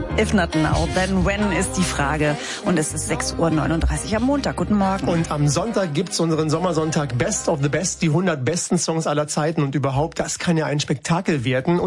If not now, then when ist die Frage. Und es ist 6:39 Uhr am Montag. Guten Morgen. Und am Sonntag gibt's unseren Sommersonntag Best of the Best, die 100 besten Songs aller Zeiten. Und überhaupt, das kann ja ein Spektakel werden.